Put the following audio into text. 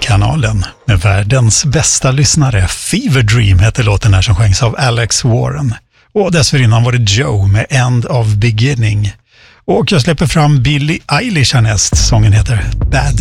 kanalen med världens bästa lyssnare. Fever Dream heter låten här som sjöngs av Alex Warren. Och dessförinnan var det Joe med End of Beginning. Och jag släpper fram Billie Eilish härnäst. Sången heter Bad